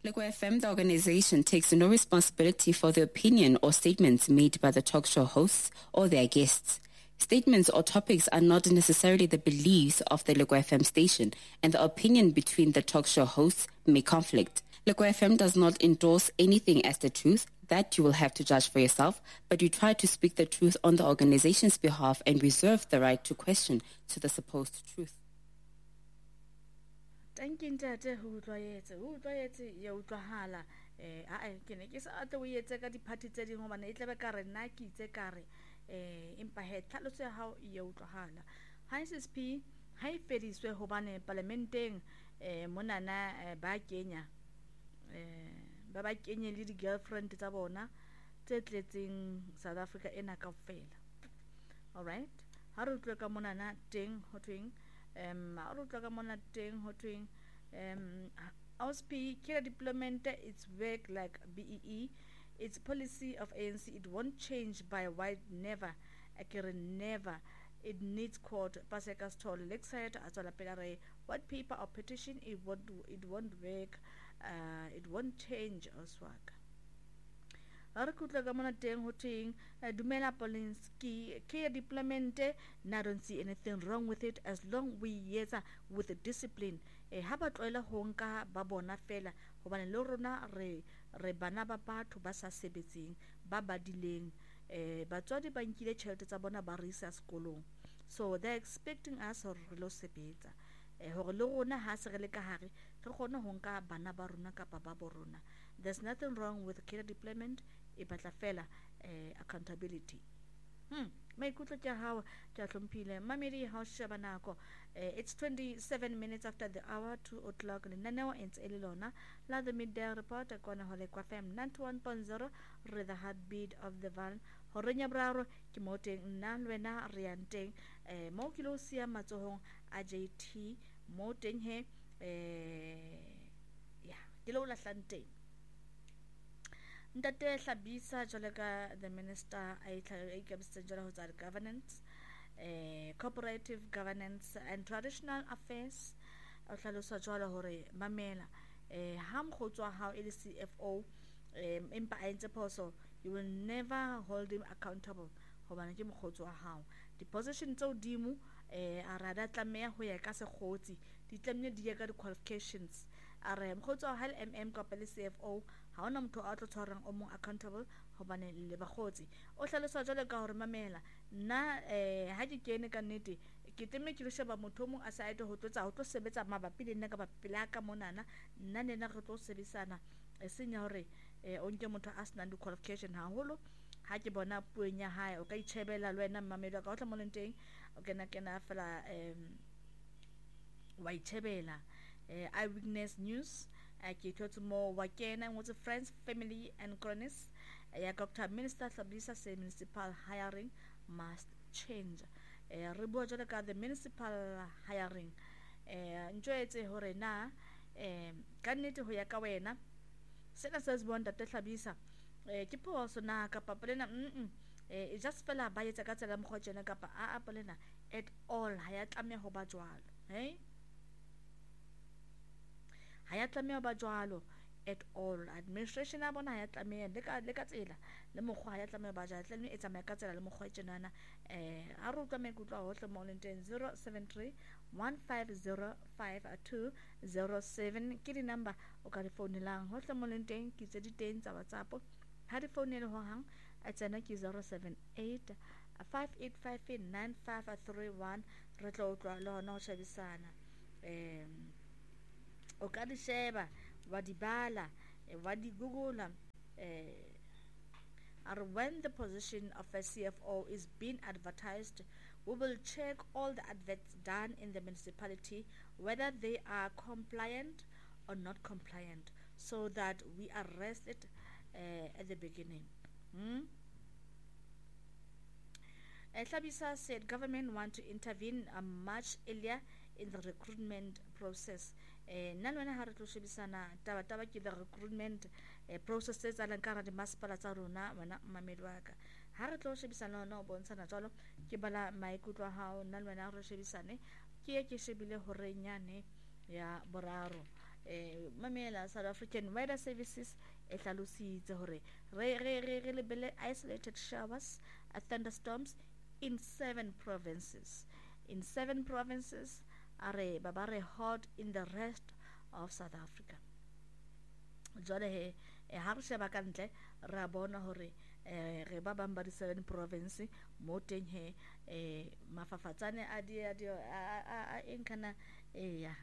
Lego FM, the organization, takes no responsibility for the opinion or statements made by the talk show hosts or their guests. Statements or topics are not necessarily the beliefs of the Lego FM station, and the opinion between the talk show hosts may conflict. Lego FM does not endorse anything as the truth. That you will have to judge for yourself, but we try to speak the truth on the organization's behalf and reserve the right to question to the supposed truth. Thank you, Tate. Who ya utlwahala ke ne ke sa ate o etse ka diphati tse ding hobane e tlebe ka re nna ke itse ka re empa he tlhaloso ya hao ya utlwahala ha SSP ha e fediswe hobane parlamenteng monana ba kenya ba kenye le di girlfriend tsa bona tse tletseng South Africa ena kaofela. All right, ha re utlwe ka monana teng ho tweng ha re utlwe ka mona teng ho tweng OSP killer deployment, its work like BEE, its policy of ANC, it won't change by wide never, never. It needs court. Pasekas told Lexite Azola Pelare, what paper or petition it won't work, it won't change Oswag. Arikutla gamana teng hoting Dumela Polinsky care deployment. I don't see anything wrong with it as long we yes with the discipline. Habat oila honka babona fela hobane lorona re bana ba batho ba sa sebetseng ba badileng batswadi ba nkile tšhelete tsa bona ba re isa sekolong, so they're expecting us hore re lo sebetsa hore le rona ha se re le ka hare re kgone ho nka bana ba rona kapa ba borona. There's nothing wrong with care deployment. E batla fela accountability. Maikutlo tja hao tja hlompile mamedi ha o sheba nako. It's 27 minutes after the hour, 2 o'clock. Lenaneo e ntse e le lona la the midday report kona ho Lekwa FM 91.0 re the heartbeat of the val hore nya braro ke mo teng nna le wena re yang teng mo ke lo sia matsohong a JT mo teng he ke lo la hlanteng Ntate Hlabisa jwale the minister a ikabisitse jwale ho tsa governance, cooperative governance and traditional affairs. O hlalosa jwale hore mamela ha mkgotswa hao e le CFO empa a entse phoso, you will never hold him accountable hobane ke mkgotswa hao. Di position tse hodimo a rada tlameha ho ya ka sekgotsi di tlameha di ya ka di qualifications. Are mkgotswa ha le MM kapa le CFO ha ona motho a tlo tshwarang o mong accountable hobane le bagotsi. O hlalosa jwale ka hore mamela nna ha ke kene ka nnete ke teme ke le sheba motho mong a sa ite ho tlotsa ho tlo sebetsa mabapi le nna ka bapila ka monana nna nena re tlo sebisana senya hore o nke motho a sena di qualification haholo ha ke bona puong ya hae o ka itshebela le wena mamelo ka o tla mo lenteng o kena fela wa itshebela Eyewitness News ke tlotse mo wa kena ngotse friends family and cronies ya Dr. Minister Hlabisa say municipal hiring must change. Re bua jwale ka the municipal hiring ntjwetse hore na ka nnete ho ya ka wena sena se se bonda te Hlabisa ke phoso na kapa polena e just fela ba etsa ka tsela mokgotjena kapa a polena at all ha ya tlameha ho ba jwalo ha ya tlameha ba jwalo at all. Administration a bona ha ya tlameha le ka tsela le mokgwa ha ya tlameha ba jwalo tlameha e tsamaya ka tsela le mokgwa tjenana a re utlwa maikutlo a hohle mo lenteng 073 150 5207 ke di number o ka di phone-elang hohle mo lenteng ke tse di teng tsa WhatsApp ha di phone-ele ho hang a tsena ke 078 58589531 re tlo utlwa le hona ho shebisana o ka di sheba wa di bala wa di google when the position of a CFO is being advertised, we will check all the adverts done in the municipality whether they are compliant or not compliant, so that we arrest it at the beginning. Hlabisa said government want to intervene much earlier in the recruitment process. Nalwana ha re tlo shebisana taba ke the recruitment processes a lankara di masipala tsa rona wena mamedi wa ka ha re tlo shebisana no bontshana jalo ke bala maikutlo hao nalwana re shebisane ke shebile hore nyane ya boraro mamela South African Weather Services e hlalositse hore re lebelle isolated showers and thunderstorms in 7 provinces. In 7 provinces are babare hot in the rest of South Africa. Jwale he ha re sheba ka ntle ra bona hore re ba bang ba di 7 province mo teng he mafafatsane a di enkana ya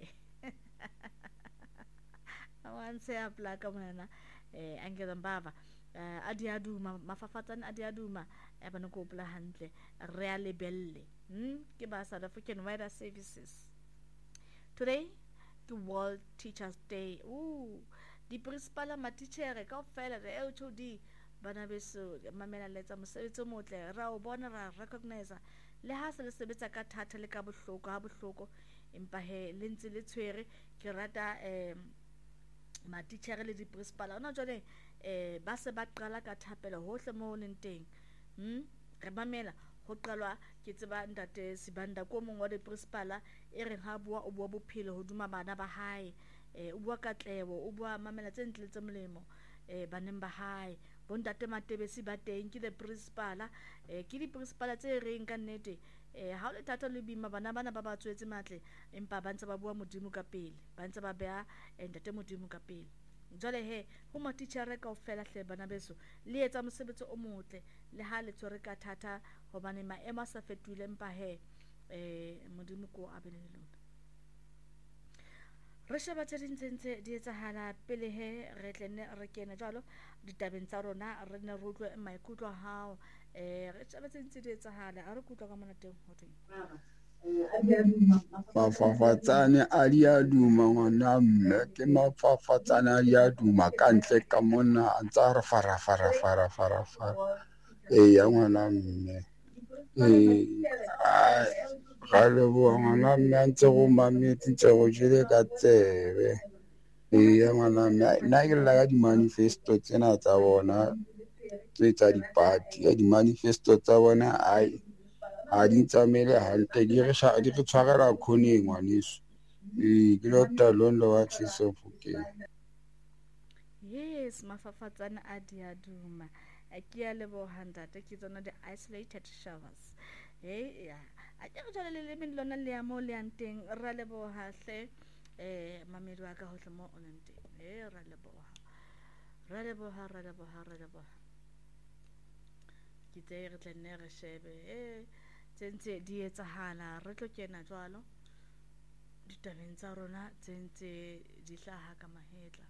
awanse a plaka mona angela mbava adiaduma mafafatsane adiaduma e bana ko pla hantle re a lebelle ke ba South African Weather Services. Today the World Teachers Day. Di principal ma teacher ka ofela re HOD bana beso mamela letsa mosebetsi motle ra o bona ra recognize le ha se le sebetsa ka thata le ka bohloko ha bohloko empa he le ntse le tshwere ke rata ma teacher le di principal ona jole ba se ba qala ka thapelo hohle mo leng teng re mamela ho qalwa ke tseba ntate Sibanda ko mong wa di principal e reng ha bua o bua bophelo ho duma bana ba hae o bua katlebo o bua mamela tse ntle tse molemo baneng ba hae bontate Matebesi ba teng ke the principal ke di principal tse reng ka nnete ha o le tata le bima bana ba ba tswetse matle empa ba ntse ba bua modimo ka pele ba ntse ba bea ntate modimo ka pele. Jwale he ho ma teacher ka ofela hle bana beso le etsa mosebetsi o motle le ha le tsore ka thata hobane maemo a sa fetule empa he modimo ko a bele le lona. Re sheba tse dintse di etsahala pele he re tlenne re kena jalo ditabeng tsa rona re ne re utlwe maikutlo a hao re sheba tse dintse di etsahala a re kutlo ka mona teng ho teng mafafatsane a diaduma ngwana mme ke mafafatsane a diaduma ka ntle ka mona a ntsa re fara ya ngwana mme ga leboha ngwana mme a ntse go mametse ntse go jele ka tsebe ya ngwana mme nna ke lla ka di-manifesto tsena tsa bona tse tsa di-party ya di-manifesto tsa bona a di ntsamaile hantle di re tshwarela khoneng ngwaneso ke Dr. Londo wa Chisofokeng. Yes, mafafatsane a diaduma ke ya leboha ntate ke tsona di isolated showers ya a ke re jale le min lona le ya mo le anteng ra leboha hle mamedi wa ka hohle mo o leng teng ra leboha ke tse re tlenne re shebe tsentse di etsahala re tlo kena jwalo ditabeng tsa rona tsentse di hlaha ka mahetla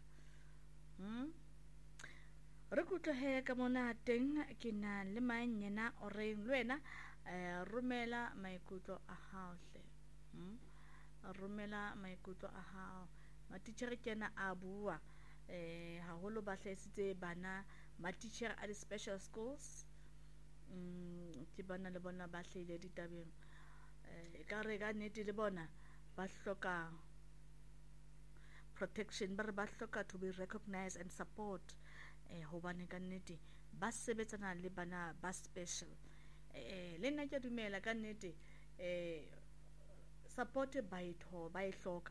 re kutlo he ka mona teng ke na le manyena o reng le wena romela maikutlo a hao hle romela maikutlo a hao matitjhere kena a bua haholo ba hlaisitse bana matitjhere a di special schools ke bana le bona ba hlile ditabeng ka re ka nnete le bona ba hloka protection ba re ba hloka to be recognized and support hobane ka nnete ba sebetsana le bana ba special le nna ke dumela ka nnete support ba e hloka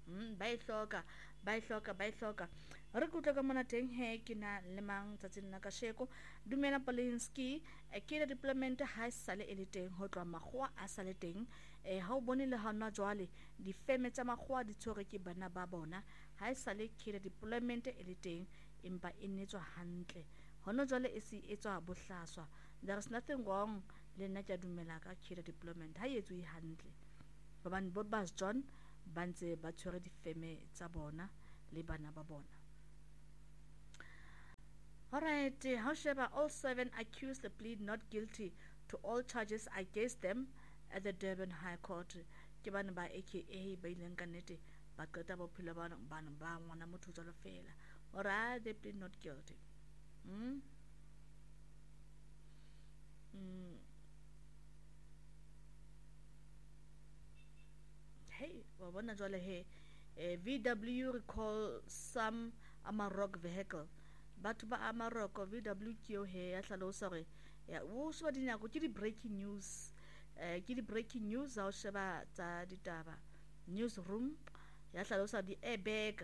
re kutlo ka mona teng he ke na le mang tsatsing la ka sheko dumela Polinski ke le deployment ha sale e le teng ho tloa makgowa a sale teng ha o bone le hana jwale di feme tsa makgowa di tshore ke bana ba bona ha sale ke le deployment e le teng empa e netswa hantle hona jwale e si etswa bohlaswa. There is nothing wrong le nna ke dumela ka ke le deployment ha etswe hantle hobane bo Bas John ba ntse ba tshwere di feme tsa bona le bana ba bona. Alright, how sheba all 7 accused plead not guilty to all charges against them at the Durban High Court. Ke bana ba AKA ba ileng ka nnete ba qeta bophelo ba ngwana motho jalo fela. Alright, they plead not guilty. Hey, wa bona jwale he VW recall some Amarok vehicle. Batho ba Amarok VW kio he ya hlalosa re ya o sheba dinako ke di breaking news ha o sheba tsa ditaba newsroom ya hlalosa di-airbag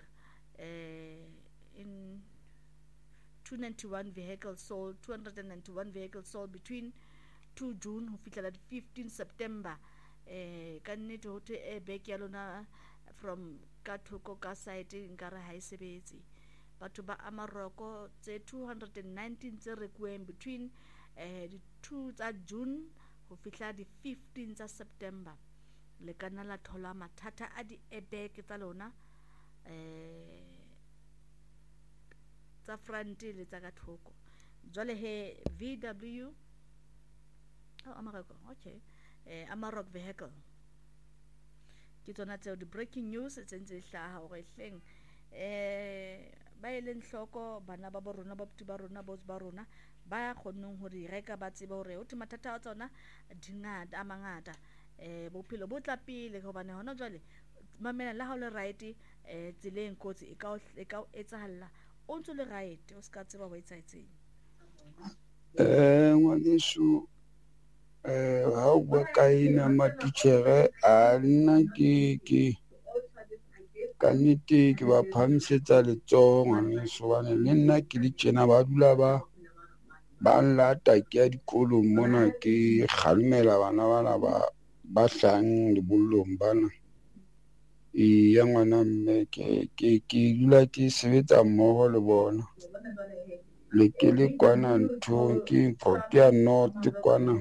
in 291 vehicles sold between 2 June ho fihlela 15 September. Ka nnete ho thwe airbag ya lona from ka thoko ka site nkare ha e sebetse. Batho ba Amaroko tse 219 tse rekuweng between the 2 tsa June ho fihla di 15 tsa September. Le kana la thola mathata a di-airbag tsa lona tsa front le tsa ka thoko. Jwale he VW Amaroko, okay, Amarok vehicle ke tsona tseo di breaking news tse ntse hlaha hore hleng ba eleng hloko bana ba borona ba buti ba rona boss ba rona ba kgonneng ho di reka ba tseba hore ho mathata a tsona dingata a mangata bophelo bo tla pele hobane hona jwale mamela la ha o le right tseleng kotsi e ka etsahalla o ntse le right o ska tseba ho etsaetseng. Ngwaneso ha o bua ka ena matitjhere a nna ke ka nnete ke ba phamisetsa letsoho ngwaneso hobane le nna ke le tjena ba dula ba nlata ke ya dikolong mona ke kgalemela bana ba hlang lebollong bana. Ya ngwana mme ke dula ke sebetsa mmoho le bona le ke le kwana nthong ke import ya North kwana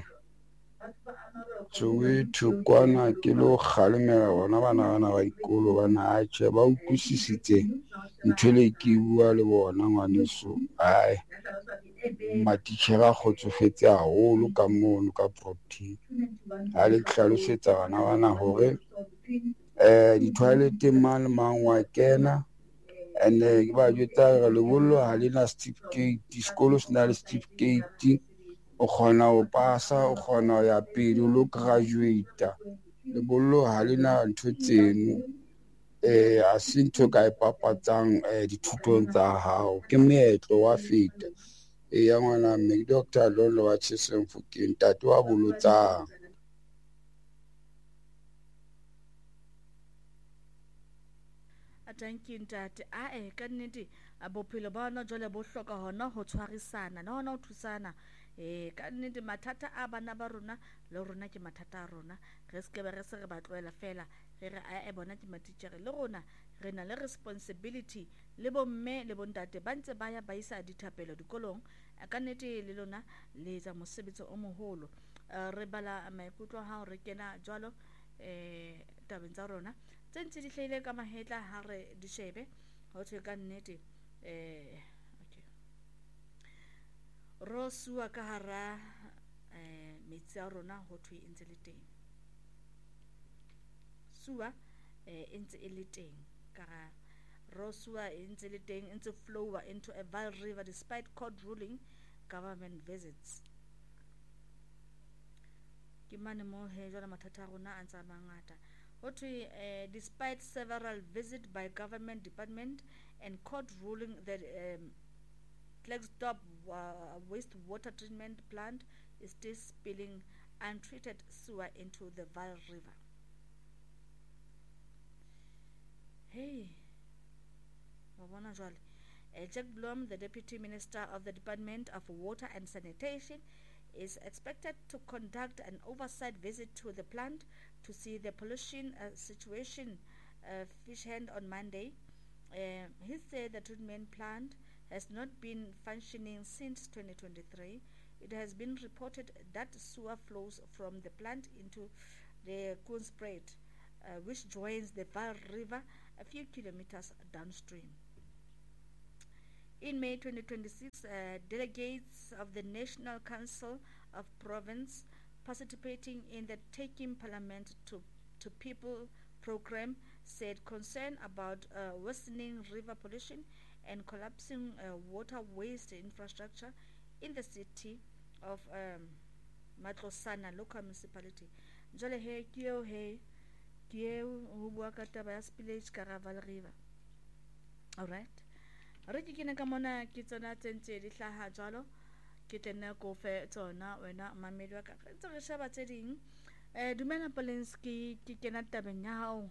Soweto kwana ke lo kgalemela bona bana ba dikolo bana atjhe ba utlwisisitse ntho le ke bua le bona ngwaneso. Ai matitjhere a kgotsofetse haholo ka mono ka protein ha le hlalosetsa bana hore di-toilet mang le mang wa kena and-e ke ba jwetsa hore lebollo ha le na certificate, sekolo se na le certificate, o kgona ho pasa, o kgona ho ya pele o lo graduate. Lebollo ha le na ntho tseno ha se ntho ka ipapatsang dithutong tsa hao, ke moetlo wa feta. Ya ngwana mme ke Dr. Lolo wa Cheseng Fokeng, ntate wa bolotsang. Thank you ntate. Ka nnete bophelo ba hona jwale bo hloka hona ho tshwarisana na hona ho thusana. Ka nnete mathata a bana ba rona le rona ke mathata a rona. Re se ke re se re ba tloela fela re bona ke matitjhere le rona re na le responsibility le bomme le bontate ba ntse ba ya ba isa dithapelo dikolong. Ka nnete le lona le etsa mosebetsi o moholo. Re bala maikutlo ha re kena jwalo tabeng tsa rona tse ntse di hlahile ka mahetla ha re di shebe ho thwe ka nnete okay ro sua ka hara metsi a rona ho thwe e ntse le teng sua e ntse e le teng ka ro sua e ntse le teng e ntse flow into a Vaal River despite court ruling government visits. Ke mane mo he jwale mathata a rona a ntse mangata. Despite several visits by government department and court ruling that Klerksdorp wastewater treatment plant is still spilling untreated sewer into the Vaal River. Hey, Jack Blom, the Deputy Minister of the Department of Water and Sanitation, is expected to conduct an oversight visit to the plant to see the pollution situation firsthand on Monday. He said the treatment plant has not been functioning since 2023. It has been reported that sewer flows from the plant into the Koenspruit, which joins the Vaal River a few kilometers downstream. In May 2026, delegates of the National Council of Province participating in the Taking Parliament to People program said concern about worsening river pollution and collapsing water waste infrastructure in the city of Matlosana local municipality. Jole he kiyo ho bua ka taba ya spillage ka Vaal River. All right. Re ke kena ka mona ke tsona tsentse di hlaha jalo ke tena ko fe tsona wena mamedi wa ka re sheba tse ding dumela Polenski ke kena tabeng ya hao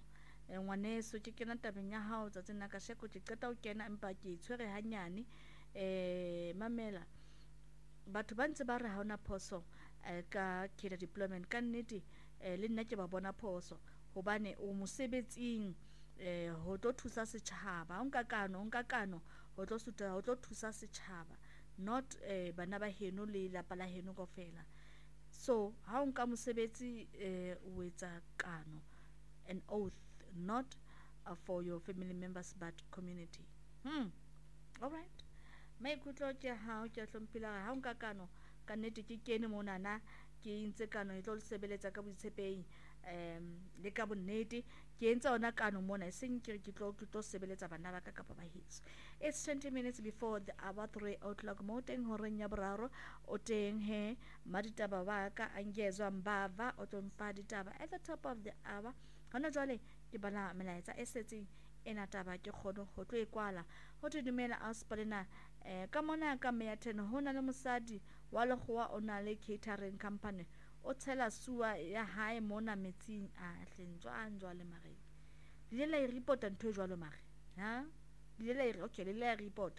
ngwaneso ke kena tabeng ya hao tsatsing la kasheko ke qeta ho kena empa ke itshwere hanyane mamela batho ba ntse ba re ha ona phoso ka cater deployment ka nnete le nna ke ba bona phoso hobane o mosebetsing ho tlo thusa setjhaba o nka kano ho tlo thusa setjhaba not bana ba heno le lapa la heno kaofela. So ha o nka mosebetsi o etsa kano an oath not for your family members but community. All right, maikutlo ke ha o ke hlomphila ha o nka kano ka nnete ke kene monana ke ntse kano e tlo le sebeletsa ka boitshepehi le ka bonnete ke entse ona kano mona e seng ke tlo sebeletsa bana ba ka kapa ba heso. It's 20 minutes before the hour 3 o'clock mo teng horeng ya boraro o teng he maditaba ba ka angezwa mbava o tlo mpa ditaba at the top of the hour. Hona jwale ke bala melaetsa e setseng ena taba ke kgono ho tlo ekwala ho te dumela auspalena ka mona ka Meyaten ho na le mosadi wa lekgowa o na le catering company o tshela suwa ya hae mona metsing a hlentswa le mare le la report ntho jwalo mare ha le la okay le la report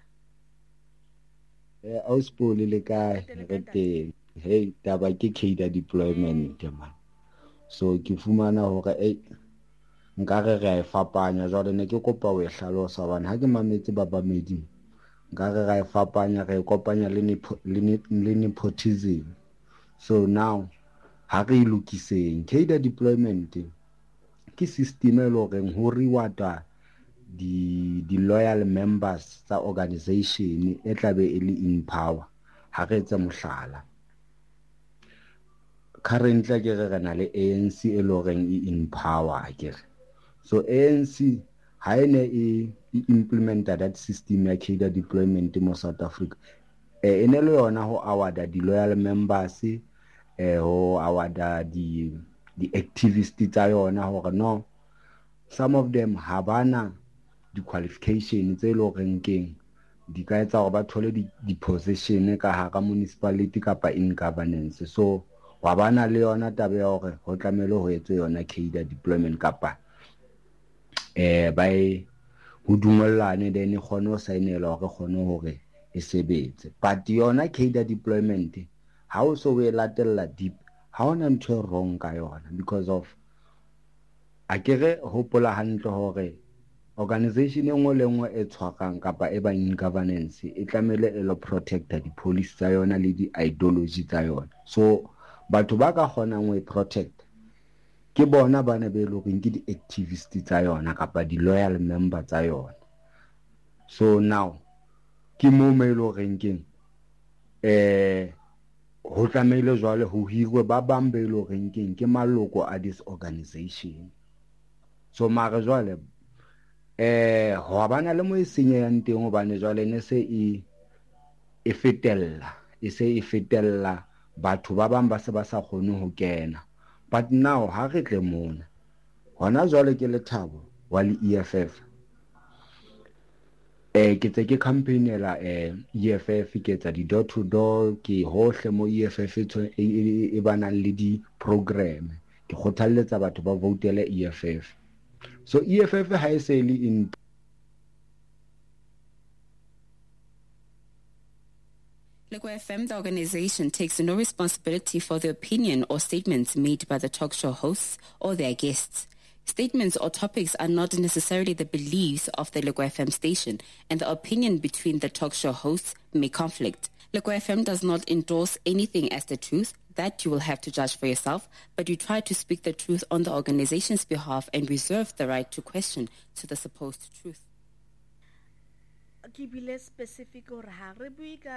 auspole le ka reteng hey taba ke cater deployment man. So ke fumana hore nkare re a fapanya jwale ne ke kopa o e hlalosa bana ha ke mametse ba bamedi nkare re a fapanya re kopanya le nepotism. So now ha re lokiseng cater deployment ke system e loreng ho reward di loyal members tsa organization e tlabe e le in power. Ha re etsa mohlala currently ke re na le ANC e loreng e in power akere. So ANC ha ene e implementa that system ya cater deployment mo South Africa ene le yona ho awarda di loyal members ho awarda di activists tsa yona hore no some of them ha bana di qualification tse lo renkeng di ka etsa hore ba thole di position ka hara municipality kapa in governance. So wa bana le yona tabe ya hore ho tlamelo ho etse yona cater deployment kapa by ho dumellane then khone ho saenela hore khone hore e sebetse. But yona cater deployment ha o so we latella deep ha ona ntho wrong ka yona because of akere hopola hantle hore organization engwe le engwe e tshwarang kapa e bang in governance e tlamele e lo protecta di police tsa yona le di ideology tsa yona. So batho ba ka kgonang ho e protect ke bona bana be lo reng ke di activists tsa yona kapa di loyal member tsa yona. So now ke mo me lo reng keng ho tlamele jwale ho hirwe ba bang be lo reng keng ke maloko a this organization. So mare jwale ho bana le mo e senyang teng hobane jwale ne se e fetella batho ba bang ba se ba sa kgone ho kena. But now ha re tle mona hona jwale ke Lethabo wa le EFF ke tse ke campaignela EFF ke tsa di door to door ke hohle mo EFF e bana le di program ke kgothalletsa batho ba votele EFF. So EFF ha e se le in Lekwa FM, the organization, takes no responsibility for the opinion or statements made by the talk show hosts or their guests. Statements or topics are not necessarily the beliefs of the Lekwa FM station, and the opinion between the talk show hosts may conflict. Lekwa FM does not endorse anything as the truth. That you will have to judge for yourself, but we try to speak the truth on the organization's behalf and reserve the right to question to the supposed truth. Ke bile specific or ha re bui ka